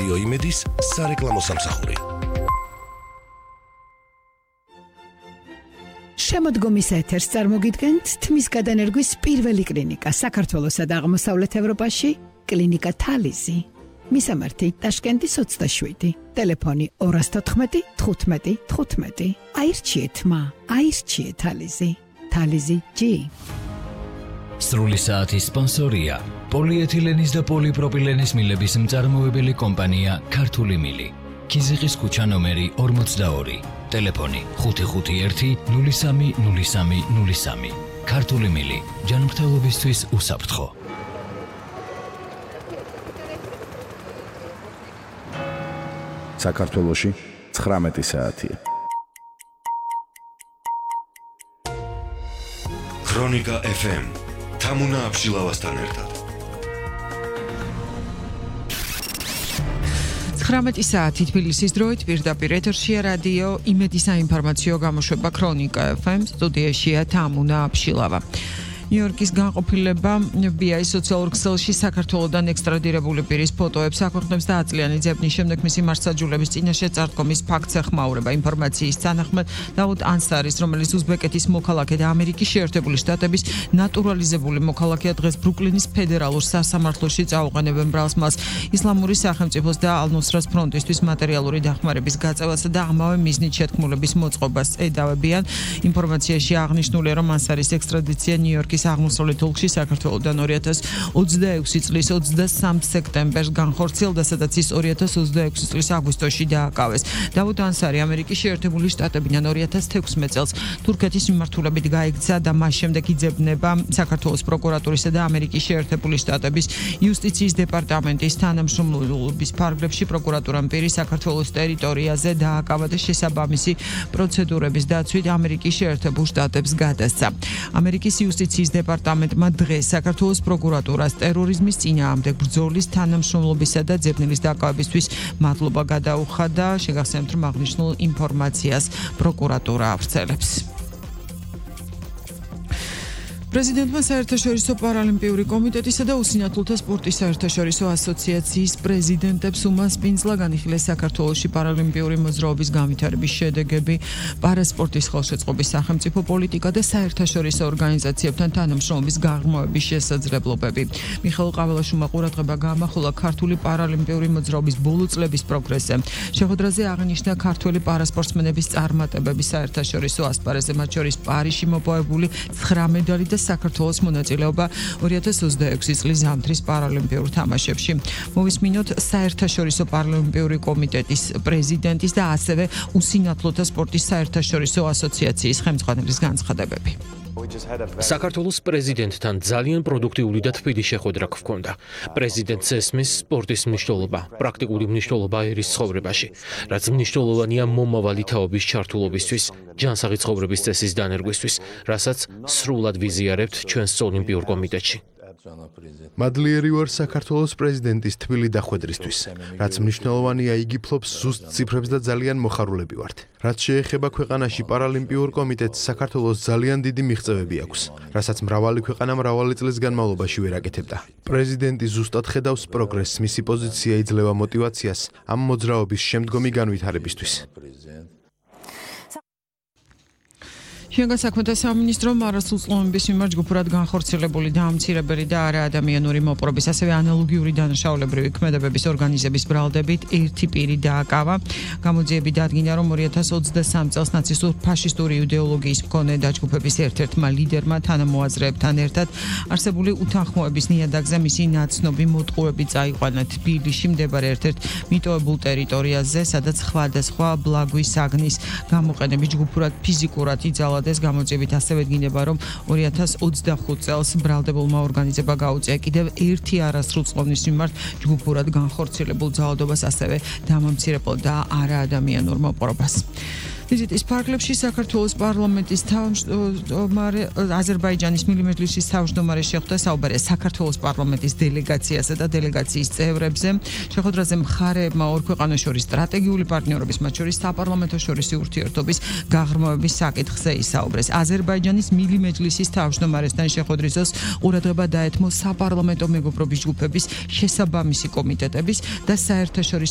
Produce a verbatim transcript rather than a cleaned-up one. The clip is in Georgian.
რადიო იმედის სარეკლამო სამსახური. შემოდგომის ეთერს წარმოგიდგენთ თმის გადანერგვის პირველი კლინიკა საქართველოსა და აღმოსავლეთ ევროპაში, კლინიკა თალიზი. მისამართი ტაშკენტის ოცდაშვიდი, ტელეფონი ორას თოთხმეტი თხუთმეტი თხუთმეტი. აირჩიეთ მა, აირჩიეთ თალიზი. თალიზი ჯი. სრული საათის სპონსორია პოლიეთილენის და პოლიპროპილენის მილების მწარმოებელი კომპანია ქართული მილი. ქიზიყის ქუჩა ნომერი ორმოცდაორი. ტელეფონი ხუთი ხუთი ერთი ნული სამი ნული სამი ნული სამი. ქართული მილი ჯანმრთელობისთვის უსაფრთხო. საქართველოში ცხრამეტი საათია. ქრონიკა ეფ ემ თამუნა აბშილავასთან ერთად. ცხრამეტი საათი თბილისის დროით პირდაპირ ეთერშია რადიო იმედის საინფორმაციო გამოშვება ქრონიკა ეფ ემ, სტუდიაშია თამუნა აბშილავა. ნიუ-იორკის განყოფილება ეფ ბი აის სოციალურ ქსელში საქართველოდან ექსტრადირებული პირის ფოტოებს აქვეყნებს და აწლიანი ძებნის შემდეგ მისი მარცხაჯულების წინაშე წარდგომის ფაქტს ეხმაურება. ინფორმაციის თანახმად დაუდ ანსარის, რომელიც უზბეკეთის მოქალაქე და ამერიკის შეერთებული შტატების ნატურალიზებული მოქალაქეა, დღეს ბრუკლინის ფედერალურ სასამართლოში წაუყენებენ ბრალს მას ისლამური სახელმწიფოს და ალ-ნუსრას ფრონტისთვის მატერიალური დახმარების გაწევასა და ამავე მიზნით შეთქმულების მოწყობას ედავებიან. ინფორმაციაში აღნიშნულია, რომ ანსარის ექსტრადიცია ნიუ-იორკის აღმოსავლეთ ოლქში საქართველოდან ორი ათას ოცდაექვსი წლის ოცდასამი სექტემბერს განხორციელდა, სადაც ის ორი ათას ოცდაექვსი წლის აგვისტოში დააკავეს. დაუდ ანსარი ამერიკის შეერთებული შტატებიდან ორი ათას თექვსმეტ წელს თურქეთის მიმართულებით გაიქცა და მას შემდეგ იძებნება საქართველოს პროკურატურისა და ამერიკის შეერთებული შტატების იუსტიციის დეპარტამენტის თანამშრომლობის ფარგლებში პროკურატურამ პირი საქართველოს ტერიტორიაზე დააკავა და შესაბამისი პროცედურების დაცვით ამერიკის შეერთებულ შტატებს გადასცა. ამერიკის იუსტიციის დეპარტამენტმა დღეს საქართველოს პროკურატურას ტერორიზმის წინააღმდეგ ბრძოლის თანამშრომლობისა და ძებნელის დაკავებისთვის მადლობა გადაუხადა. შეგახსენებთ, რომ აღნიშნულ ინფორმაციას პროკურატურა ავრცელებს. პრეზიდენტმა საერთაშორისო პარალიმპიური კომიტეტისა და უსინათლოთა სპორტის საერთაშორისო ასოციაციის პრეზიდენტებს უმასპინძლა განიხილეს საქართველოში პარალიმპიური მოძრაობის განვითარების შედეგები, პარასპორტის ხელშეწყობის სახელმწიფო პოლიტიკა და საერთაშორისო ორგანიზაციებთან თანამშრომლობის გაღრმავების შესაძლებლობები. მიხეილ ყაველაშვილმა ყურადღება გაამახვილა ქართული პარალიმპიური მოძრაობის ბოლო წლების პროგრესზე. შეხვედრაზე აღნიშნა ქართველი პარასპორტსმენების წარმატებები საერთაშორისო ასპარეზზე, მათ შორის პარიზში მოპოვებული ცხრა მედალი და საქართველოს მონაწილეობა ორი ათას ოცდაექვსი წლის ზამთრის პარალიმპიურ თამაშებში. მოვისმინოთ საერთაშორისო პარალიმპიური კომიტეტის პრეზიდენტის და ასევე უსინათლოთა სპორტის საერთაშორისო ასოციაციის ხელმძღვანელის განცხადებები. საქართველოს პრეზიდენტთან ძალიან პროდუქტიული და თბილი შეხვედრა გვქონდა. პრეზიდენტს ესმის სპორტის მნიშვნელობა, პრაქტიკული მნიშვნელობა ერის ცხოვრებაში, რაც მნიშვნელოვანია მომავალი თაობის ჩართულობისთვის, ჯანსაღი ცხოვრების წესის დანერგვისთვის, რასაც სრულად ვიზიარებთ ჩვენს ოლიმპიურ კომიტეტში. მადლიერი ვარ საქართველოს პრეზიდენტის თბილი დახვედრისთვის, რაც მნიშვნელოვანია, იგი ფლობს ზუსტ ციფრებს და ძალიან მოხარულები ვართ. რაც შეეხება ქვეყანაში პარალიმპიურ კომიტეტს, საქართველოს ძალიან დიდი მიღწევები აქვს, რასაც მრავალი ქვეყანა მრავალი წლის განმავლობაში ვერ აკეთებდა. პრეზიდენტი ზუსტად ხედავს პროგრესს, მისი პოზიცია იძლევა мотивაციას ამ მოძრაობის შემდგომი განვითარებისთვის. შინაგან საქმეთა სამინისტრომ არასრულწლოვანების მიმართ ჯგუფურად განხორციელებული დაამცირებელი და არაადამიანური მოპყრობის, ასევე ანალოგიური დანაშაულებრივი ქმედებების ორგანიზების ბრალდებით ერთი პირი დააკავა. გამოძიებით დადგინდა, რომ ორი ათას ოცდასამი წელს ნაცისტურ ფაშისტური იდეოლოგიის მქონე დაჯგუფების ერთ-ერთმა ლიდერმა თანამოაზრეებთან ერთად არსებული უთანხმოების ნიადაგზე მისი ნაცნობი მოტყუები წაიყვანა თბილისში მდებარე ერთ-ერთ მიტოვებულ ტერიტორიაზე, სადაც სხვადასხვა ბლაგვის საგნის გამოყენებით ჯგუფურად ფიზიკურად იძალა. გამოძიებით ასევე დგინდება, რომ ორი ათას ოცდახუთი წელს ბრალდებულმა ორგანიზება გაუწია კიდევ ერთი არასრულწლოვნის მიმართ ჯგუფურად განხორციელებულ ძალადობას, ასევე დამამცირებელ და არაადამიანურ მოპყრობას. ვიზიტის ფარგლებში საქართველოს პარლამენტის თავმჯდომარე აზერბაიჯანის მილიმეჯლისის თავმჯდომარე შეხვდა, საუბარია საქართველოს პარლამენტის დელეგაციასა და დელეგაციის წევრებზე. შეხვედრაზე მხარეებმა ორ ქვეყანას შორის სტრატეგიული პარტნიორობის, მათ შორის საპარლამენტო შორისი ურთიერთობის გაღრმავების საკითხზე ისაუბრეს. აზერბაიჯანის მილიმეჯლისის თავმჯდომარესთან შეხვედრის დროს ყურადღება დაეთმო საპარლამენტო მეგობრობის ჯგუფების შესაბამისი კომიტეტების და საერთაშორისო